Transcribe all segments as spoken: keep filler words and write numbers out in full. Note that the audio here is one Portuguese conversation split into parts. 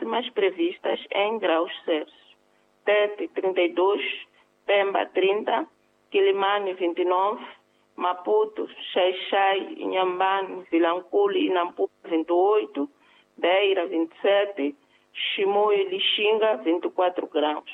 máximas previstas em graus Celsius. Tete, trinta e dois, Pemba, trinta, Quilimane, vinte e nove, Maputo, Xai-Xai, Inhambane, Vilankulu e Nampula, vinte e oito, Beira, vinte e sete, Chimoio e Lixinga, vinte e quatro graus.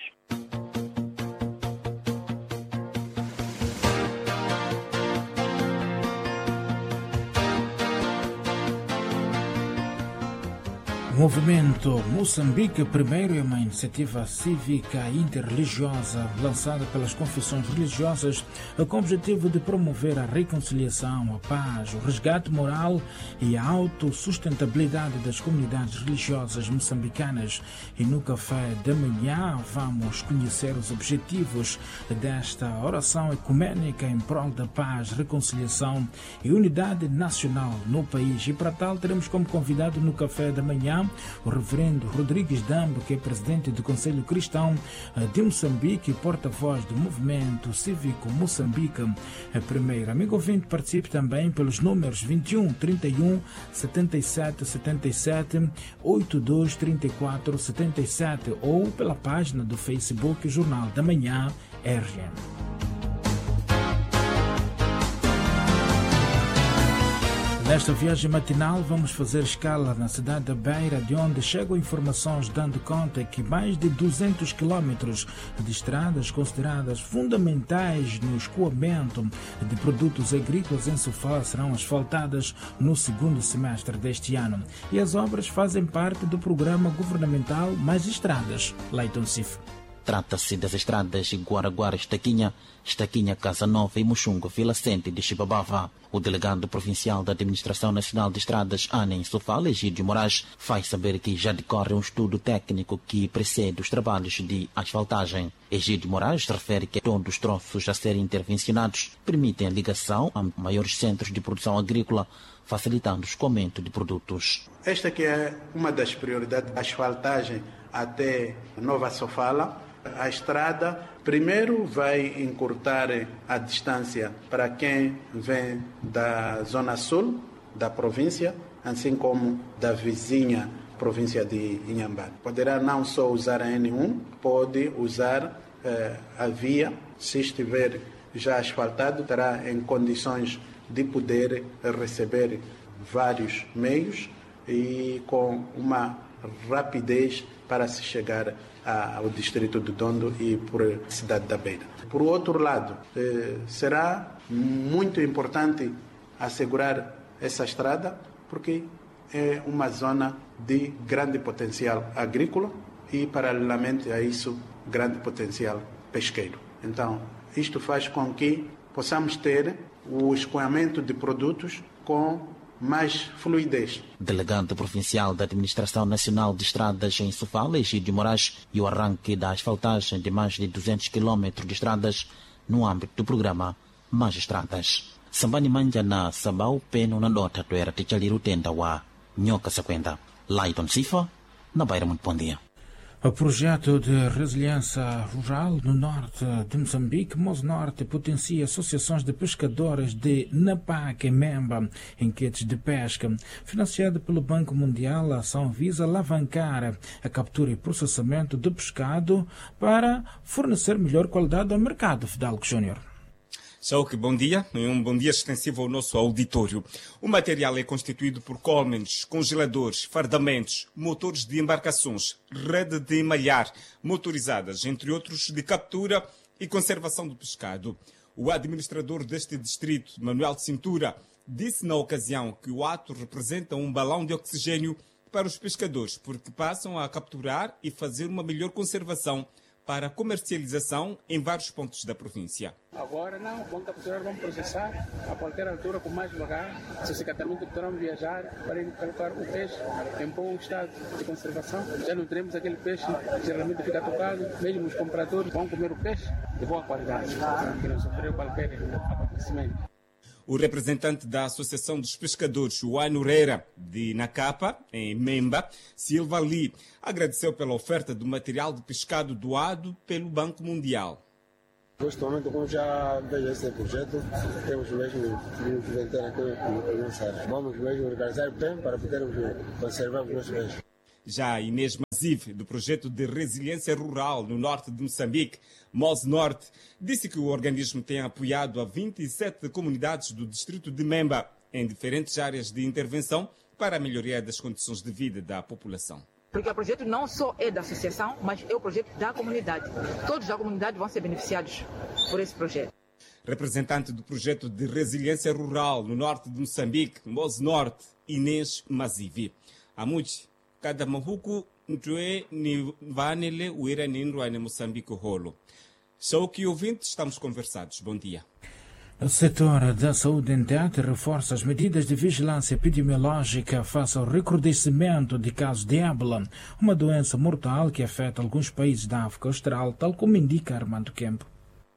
O movimento Moçambique Primeiro é uma iniciativa cívica interreligiosa lançada pelas confissões religiosas com o objetivo de promover a reconciliação, a paz, o resgate moral e a autossustentabilidade das comunidades religiosas moçambicanas. E no café da manhã vamos conhecer os objetivos desta oração ecumênica em prol da paz, reconciliação e unidade nacional no país. E para tal teremos como convidado no café da manhã o reverendo Rodrigues Dambo, que é presidente do Conselho Cristão de Moçambique e porta-voz do movimento cívico Moçambique Primeiro. Amigo ouvinte, participe também pelos números vinte e um, trinta e um, setenta e sete, setenta e sete, oitenta e dois, trinta e quatro, setenta e sete ou pela página do Facebook Jornal da Manhã R N. Nesta viagem matinal vamos fazer escala na cidade da Beira, de onde chegam informações dando conta que mais de duzentos quilómetros de estradas consideradas fundamentais no escoamento de produtos agrícolas em Sofala serão asfaltadas no segundo semestre deste ano. E as obras fazem parte do programa governamental Mais Estradas. Leiton Cif. Trata-se das estradas de Guaraguara, Estaquinha, Estaquinha, Casa Nova e Muxungo, Vila Sente de Chibabava. O delegado provincial da Administração Nacional de Estradas, ANA, em Sofala, Egídio Moraes, faz saber que já decorre um estudo técnico que precede os trabalhos de asfaltagem. Egídio Moraes refere que todos os troços a serem intervencionados permitem a ligação a maiores centros de produção agrícola, facilitando o escoamento de produtos. Esta que é uma das prioridades, a asfaltagem até Nova Sofala. A estrada, primeiro, vai encurtar a distância para quem vem da zona sul da província, assim como da vizinha província de Inhambane. Poderá não só usar a N um, pode usar eh, a via, se estiver já asfaltado, estará em condições de poder receber vários meios e com uma rapidez para se chegar ao distrito de Dondo e por cidade da Beira. Por outro lado, eh, será muito importante assegurar essa estrada porque é uma zona de grande potencial agrícola e, paralelamente a isso, grande potencial pesqueiro. Então, isto faz com que possamos ter o escoamento de produtos com mais fluidez. Delegado provincial da Administração Nacional de Estradas em Sofala, Egídio Moraes, e o arranque da asfaltagem de mais de duzentos quilómetros de estradas no âmbito do programa Mais Estradas. Sambani manja na sabau peno na dota do era ticaliru tenda wa nhoca sequenda. Leiton Cifa, na Beira, muito bom dia. O projeto de resiliência rural no norte de Moçambique, Mosnorte, potencia associações de pescadores de Napac e Memba em quetes de pesca. Financiada pelo Banco Mundial, a ação visa alavancar a captura e processamento de pescado para fornecer melhor qualidade ao mercado. Fidalgo Júnior. Sauque, bom dia. Um bom dia extensivo ao nosso auditório. O material é constituído por colmens, congeladores, fardamentos, motores de embarcações, rede de malhar, motorizadas, entre outros, de captura e conservação do pescado. O administrador deste distrito, Manuel de Cintura, disse na ocasião que o ato representa um balão de oxigênio para os pescadores, porque passam a capturar e fazer uma melhor conservação para comercialização em vários pontos da província. Agora não, vão capturar, vão processar a qualquer altura com mais lugar, especificamente poderão viajar para colocar o peixe em bom estado de conservação. Já não teremos aquele peixe que geralmente fica tocado, mesmo os compradores vão comer o peixe de boa qualidade, que não sofreu qualquer acontecimento. O representante da Associação dos Pescadores, Juan Ureira, de Nacapa, em Memba, Silva Lee, agradeceu pela oferta do material de pescado doado pelo Banco Mundial. Neste momento, como já veio esse projeto, temos mesmo de nos inventar aqui no nosso área. Vamos mesmo organizar bem para podermos conservar os nossos peixes. Já Inês do projeto de resiliência rural no norte de Moçambique, MOS Norte, disse que o organismo tem apoiado a vinte e sete comunidades do distrito de Memba em diferentes áreas de intervenção para a melhoria das condições de vida da população. Porque o projeto não só é da associação, mas é o projeto da comunidade. Todos da comunidade vão ser beneficiados por esse projeto. Representante do projeto de resiliência rural no norte de Moçambique, MOS Norte, Inês Mazivi. Amuchi, cada mahuku ntue ni vanele uira nindwa ne Moçambique rolo. Só que ouvintes, estamos conversados. Bom dia. O setor da saúde em Tete reforça as medidas de vigilância epidemiológica face ao recrudescimento de casos de ébola, uma doença mortal que afeta alguns países da África Austral, tal como indica Armando Kempo.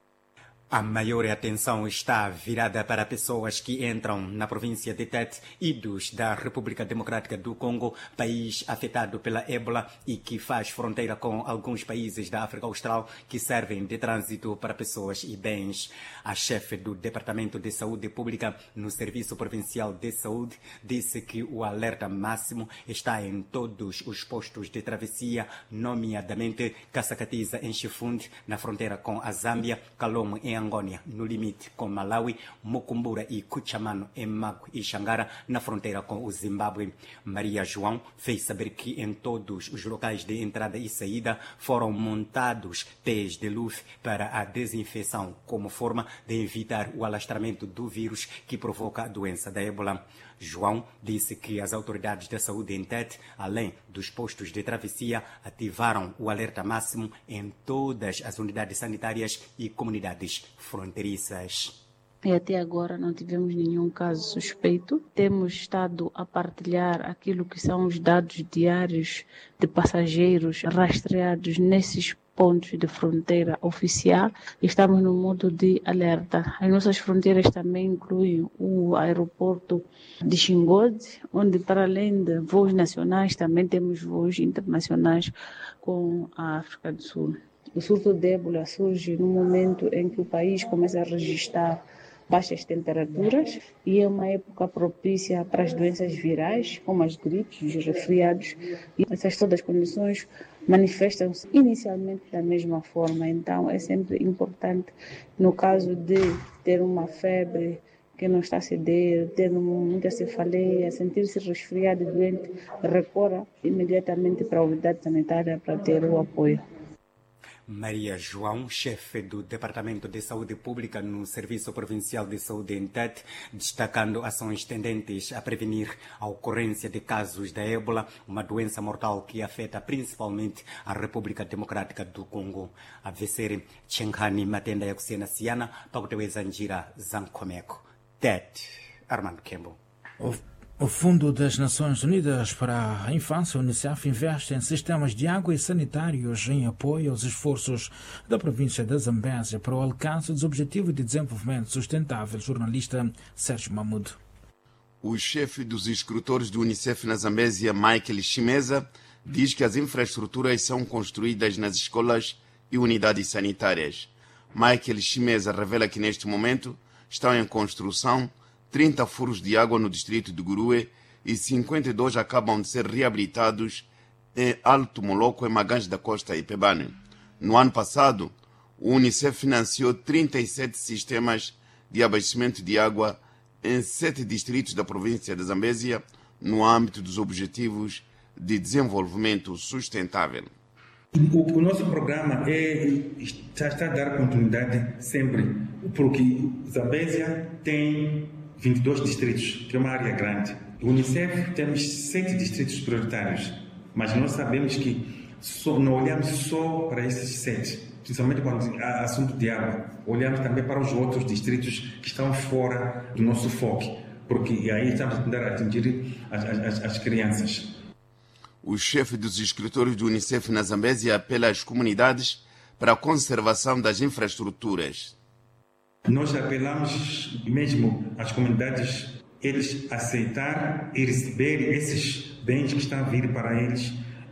A maior atenção está virada para pessoas que entram na província de Tete, idos da República Democrática do Congo, país afetado pela ébola e que faz fronteira com alguns países da África Austral que servem de trânsito para pessoas e bens. A chefe do Departamento de Saúde Pública no Serviço Provincial de Saúde disse que o alerta máximo está em todos os postos de travessia, nomeadamente Caçacatiza em Chifunde, na fronteira com a Zâmbia, Calombo em Angônia, no limite com Malawi, Mucumbura e Cuchamano em Mago e Xangara, na fronteira com o Zimbábue. Maria João fez saber que em todos os locais de entrada e saída foram montados pés de luz para a desinfecção, como forma de evitar o alastramento do vírus que provoca a doença da ébola. João disse que as autoridades da saúde em Tete, além dos postos de travessia, ativaram o alerta máximo em todas as unidades sanitárias e comunidades fronteiriças. E até agora não tivemos nenhum caso suspeito. Temos estado a partilhar aquilo que são os dados diários de passageiros rastreados nesses pontos de fronteira oficial. Estamos no modo de alerta. As nossas fronteiras também incluem o aeroporto de Xingode, onde para além de voos nacionais também temos voos internacionais com a África do Sul. O surto de ébola surge no momento em que o país começa a registrar baixas temperaturas e é uma época propícia para as doenças virais, como as gripes, os resfriados, e essas todas as condições manifestam-se inicialmente da mesma forma. Então é sempre importante, no caso de ter uma febre que não está a ceder, ter muita cefaleia, sentir-se resfriado e doente, recorra imediatamente para a unidade sanitária para ter o apoio. Maria João, chefe do Departamento de Saúde Pública no Serviço Provincial de Saúde em Tete, destacando ações tendentes a prevenir a ocorrência de casos da ébola, uma doença mortal que afeta principalmente a República Democrática do Congo. A Vesere, Chenghani, Matenda Yakusena Siana, Pauteweza Njira, Zankomeko. Tete, Armando Kembo. O Fundo das Nações Unidas para a Infância, UNICEF, investe em sistemas de água e sanitários em apoio aos esforços da província da Zambésia para o alcance dos Objetivos de Desenvolvimento Sustentável. Jornalista Sérgio Mamudo. O chefe dos escritores do UNICEF na Zambésia, Michael Chimeza, diz que as infraestruturas são construídas nas escolas e unidades sanitárias. Michael Chimeza revela que neste momento estão em construção trinta furos de água no distrito de Gurue e cinquenta e dois acabam de ser reabilitados em Alto Moloco, em Magães da Costa e Pebane. No ano passado, o UNICEF financiou trinta e sete sistemas de abastecimento de água em sete distritos da província de Zambésia, no âmbito dos Objetivos de Desenvolvimento Sustentável. O, o nosso programa é, está, está a dar continuidade sempre, porque Zambésia tem vinte e dois distritos, que é uma área grande. O UNICEF temos sete distritos prioritários, mas nós sabemos que só, não olhamos só para esses sete, principalmente quando há assunto de água. Olhamos também para os outros distritos que estão fora do nosso foco, porque aí estamos a tentar atingir as, as, as crianças. O chefe dos escritores do UNICEF na Zambésia apela às comunidades para a conservação das infraestruturas. Nós apelamos mesmo às comunidades, eles aceitar e receber esses bens que estão a vir para eles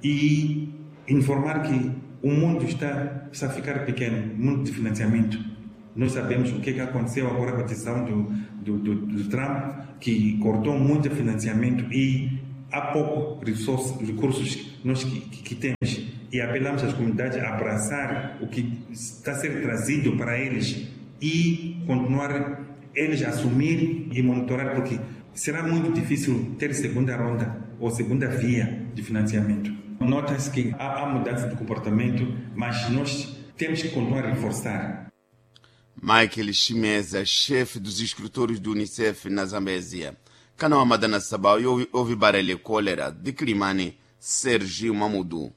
e informar que o mundo está, está a ficar pequeno, mundo de financiamento. Nós sabemos o que, que aconteceu agora com a decisão do, do, do, do Trump, que cortou muito financiamento e há pouco recursos, recursos nós que, que, que temos e apelamos às comunidades a abraçar o que está a ser trazido para eles e continuar eles a assumir e monitorar, porque será muito difícil ter segunda ronda ou segunda via de financiamento. Nota-se que há, há mudança de comportamento, mas nós temos que continuar a reforçar. Michael Chimeza, chefe dos escritores do Unicef na Zambésia. Canal Madana Sabau e ouve Barelha Cólera, de Crimani, Sergio Mamudu.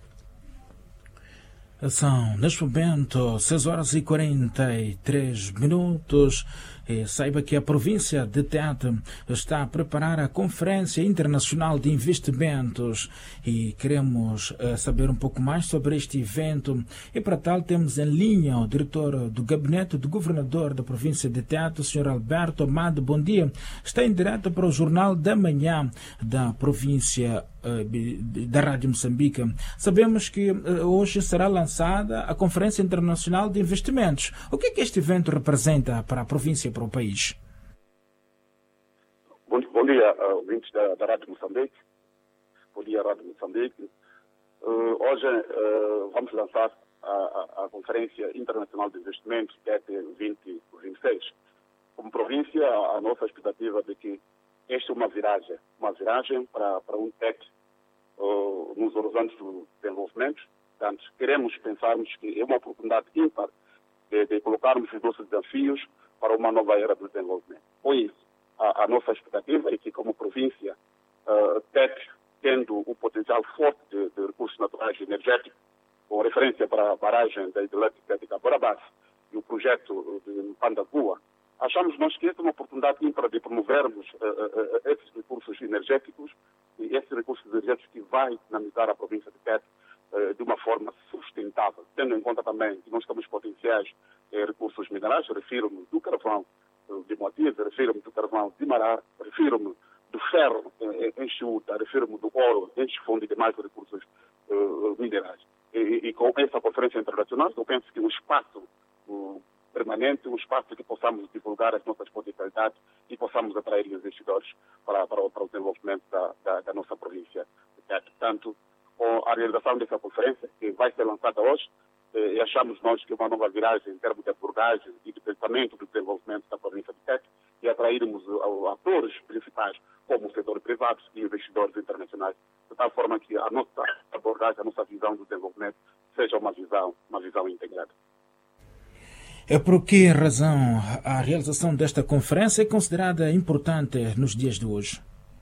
São, neste momento, seis horas e quarenta e três minutos. E saiba que a província de Tete está a preparar a Conferência Internacional de Investimentos e queremos uh, saber um pouco mais sobre este evento. E para tal temos em linha o diretor do Gabinete do Governador da província de Tete, o senhor Alberto Amado. Bom dia. Está em direto para o Jornal da Manhã da província uh, da Rádio Moçambique. Sabemos que uh, hoje será lançada a Conferência Internacional de Investimentos. O que é que este evento representa para a província, para o país? Bom, bom dia, uh, ouvintes da, da Rádio Moçambique. Bom dia, Rádio Moçambique. Uh, hoje uh, vamos lançar a, a, a Conferência Internacional de Investimentos T E T vinte vinte e seis. Como província, a, a nossa expectativa é de que esta é uma viragem, uma viragem para, para um T E T uh, nos horizontes do desenvolvimento. Portanto, queremos pensarmos que é uma oportunidade ímpar de, de colocarmos os nossos desafios para uma nova era do desenvolvimento. Por isso, a, a nossa expectativa é que, como província, uh, T E T, tendo o potencial forte de, de recursos naturais e energéticos, com referência para a barragem da hidrelétrica de Caborabás e o projeto de Pandagua, achamos nós que essa é uma oportunidade ímpar de promovermos uh, uh, esses recursos energéticos e esses recursos energéticos que vai dinamizar a província de T E T uh, de uma forma sustentável, tendo em conta também que nós temos potenciais eh, recursos minerais. Refiro-me do carvão uh, de Moatize, refiro-me do carvão de Mará, refiro-me do ferro eh, em Chuta, refiro-me do ouro em Chifundo e demais recursos uh, minerais. E, e, e com essa conferência internacional, eu penso que um espaço uh, permanente, um espaço que possamos divulgar as nossas potencialidades e possamos atrair investidores para, para, para o desenvolvimento da, da, da nossa província. Portanto, com a realização dessa conferência, que vai ser lançada hoje, eh, achamos nós que é uma nova viragem em termos de abordagem e de pensamento do desenvolvimento da província de Tete e atrairmos uh, atores principais, como o setor privado e investidores internacionais, de tal forma que a nossa abordagem, a nossa visão do desenvolvimento seja uma visão, uma visão integrada. É por que razão a realização desta conferência é considerada importante nos dias de hoje?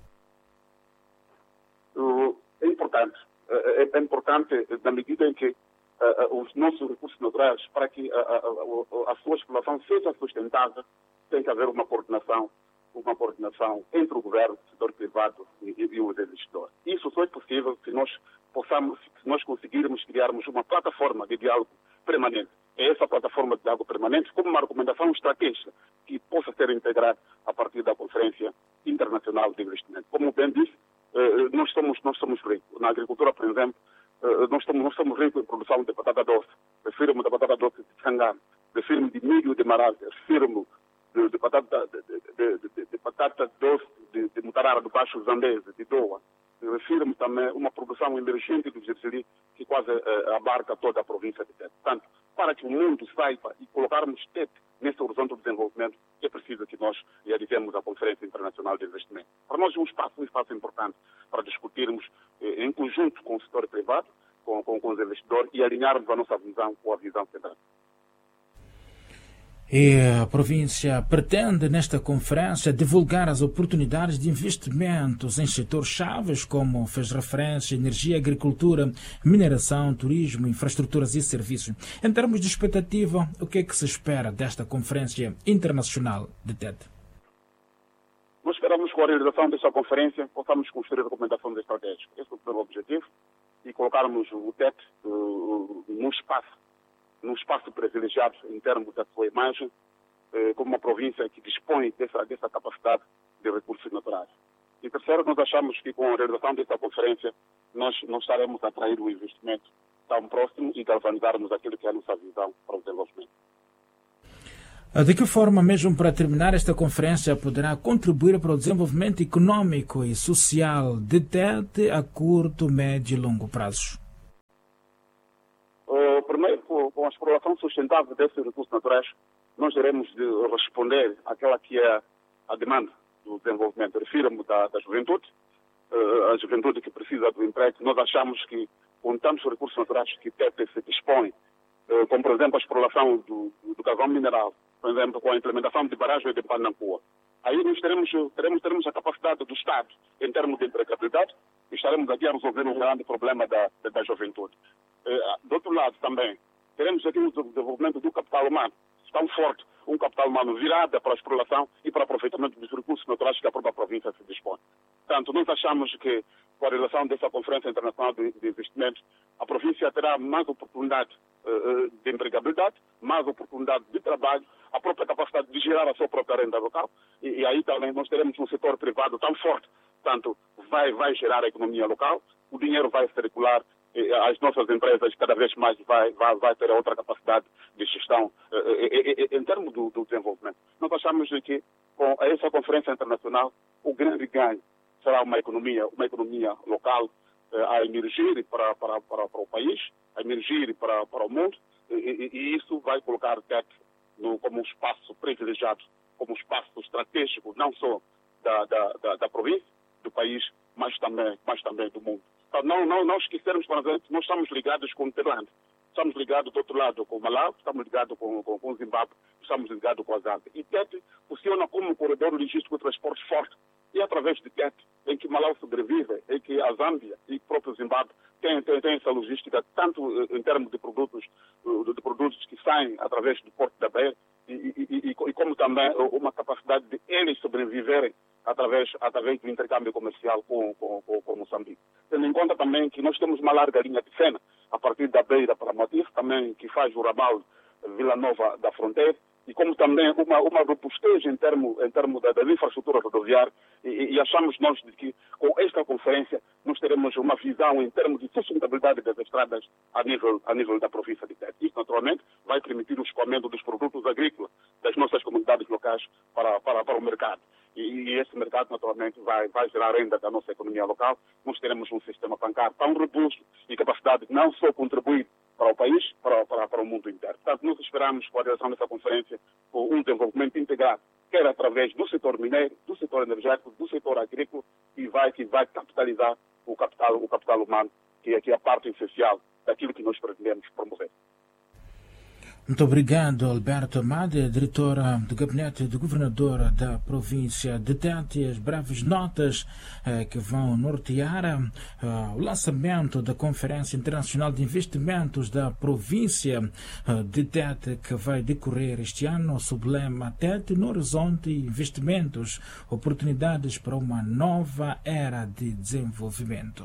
É importante. É importante na medida em que uh, os nossos recursos naturais, para que a, a, a sua exploração seja sustentável, tem que haver uma coordenação, uma coordenação entre o governo, o setor privado e, e os investidores. Isso só é possível se nós possamos, se nós conseguirmos criarmos uma plataforma de diálogo permanente. É essa plataforma de diálogo permanente como uma recomendação estratégica que possa ser integrada a partir da Conferência Internacional de Investimento. Como bem disse, nós somos, nós somos ricos. Na agricultura, por exemplo, nós somos, nós somos ricos em produção de batata doce. Refiro-me da batata doce de Xangana, refiro-me de milho de Maralha, refiro-me de, de, batata, de, de, de, de batata doce de, de Mutarara, do Baixo Zambeze, de Doa. Refiro-me também a uma produção emergente do Gergeli que quase uh, abarca toda a província de Tete. Portanto, para que o mundo saiba e colocarmos Tete nesse horizonte do desenvolvimento, é preciso que nós realizemos a Conferência Internacional de Investimento. Para nós é um espaço, um espaço importante para discutirmos eh, em conjunto com o setor privado, com, com, com os investidores e alinharmos a nossa visão com a visão federal. E a província pretende, nesta conferência, divulgar as oportunidades de investimentos em setores chaves, como fez referência, energia, agricultura, mineração, turismo, infraestruturas e serviços. Em termos de expectativa, o que é que se espera desta conferência internacional de Tete? Nós esperamos que com a realização desta conferência possamos construir recomendações estratégicas. Esse é o primeiro objetivo, e colocarmos o Tete uh, num espaço num espaço privilegiado em termos da sua imagem, eh, como uma província que dispõe dessa, dessa capacidade de recursos naturais. E terceiro, nós achamos que com a realização dessa conferência, nós, nós estaremos a atrair o investimento tão próximo e galvanizarmos aquilo que é a nossa visão para o desenvolvimento. De que forma, mesmo para terminar, esta conferência poderá contribuir para o desenvolvimento econômico e social de Tete a curto, médio e longo prazo? Uh, primeiro, com a exploração sustentável desses recursos naturais, nós teremos de responder àquela que é a demanda do desenvolvimento. Refiro-me da, da juventude, uh, a juventude que precisa do emprego. Nós achamos que, com tantos recursos naturais que Tete se dispõe, uh, como, por exemplo, a exploração do, do, do carvão mineral, por exemplo, com a implementação de barragens de Panancua, aí nós teremos, teremos, teremos a capacidade do Estado, em termos de empregabilidade, e estaremos aqui a resolver um grande problema da, da, da juventude. Uh, do outro lado também, teremos aqui o desenvolvimento do capital humano, tão forte, um capital humano virado para a exploração e para o aproveitamento dos recursos naturais que a própria província se dispõe. Portanto, nós achamos que, com a realização dessa Conferência Internacional de, de Investimentos, a província terá mais oportunidade uh, de empregabilidade, mais oportunidade de trabalho, a própria capacidade de gerar a sua própria renda local, e, e aí também nós teremos um setor privado tão forte, portanto, vai, vai gerar a economia local, o dinheiro vai circular, as nossas empresas cada vez mais vai, vai, vai ter outra capacidade de gestão em termos do, do desenvolvimento. Nós achamos que com essa conferência internacional o grande ganho será uma economia, uma economia local a emergir para, para, para, para o país, a emergir para, para o mundo, e, e isso vai colocar o Tete no, como um espaço privilegiado, como um espaço estratégico não só da, da, da, da província, do país, mas também, mas também do mundo. Não, não, não esquecermos, por exemplo, nós estamos ligados com o Tailândia, estamos ligados do outro lado com o Malawi, estamos ligados com, com, com o Zimbábue, estamos ligados com a Zâmbia. E Tete funciona como um corredor logístico de transporte forte. E é através de Tete, em que Malawi sobrevive, em que a Zâmbia e o próprio Zimbábue têm, têm, têm essa logística, tanto em termos de produtos, de, de produtos que saem através do Porto da Beira, e, e, e, e como também uma capacidade de eles sobreviverem através, através do intercâmbio comercial com, com, com, com Moçambique. Tendo em conta também que nós temos uma larga linha de cena, a partir da Beira para Matir, também que faz o ramal Vila Nova da Fronteira, e como também uma, uma robustez em termos em termo da, da infraestrutura rodoviária, e, e achamos nós de que com esta conferência nós teremos uma visão em termos de sustentabilidade das estradas a nível, a nível da província de Tete. Isso, naturalmente, vai permitir o escoamento dos produtos agrícolas das nossas comunidades locais para, para, para o mercado. E, e esse mercado, naturalmente, vai, vai gerar renda da nossa economia local. Nós teremos um sistema bancário tão robusto e capacidade de não só contribuir para o país, para, para, para o mundo inteiro. Portanto, nós esperamos, com a realização dessa conferência, um desenvolvimento integrado, quer através do setor mineiro, do setor energético, do setor agrícola, e vai, que vai capitalizar o capital, o capital humano, que é, que é a parte essencial daquilo que nós pretendemos promover. Muito obrigado, Alberto Amade, diretora do Gabinete do Governador da província de Tete. As breves notas eh, que vão nortear eh, o lançamento da Conferência Internacional de Investimentos da província eh, de Tete, que vai decorrer este ano sob o lema Tete no Horizonte, investimentos, oportunidades para uma nova era de desenvolvimento.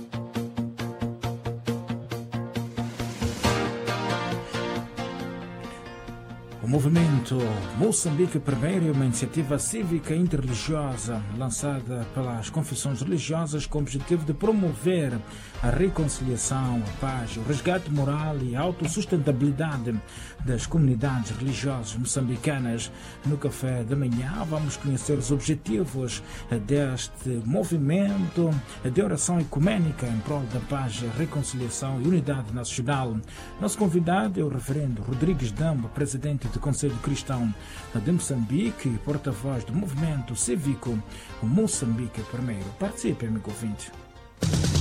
O movimento Moçambique Primeiro é uma iniciativa cívica interreligiosa lançada pelas confissões religiosas com o objetivo de promover a reconciliação, a paz, o resgate moral e a autossustentabilidade das comunidades religiosas moçambicanas. No café da manhã vamos conhecer os objetivos deste movimento de oração ecumênica em prol da paz, reconciliação e unidade nacional. Nosso convidado é o reverendo Rodrigues Damba, presidente do Conselho Cristão de Moçambique e porta-voz do movimento cívico Moçambique Primeiro. Participe, amigo ouvinte.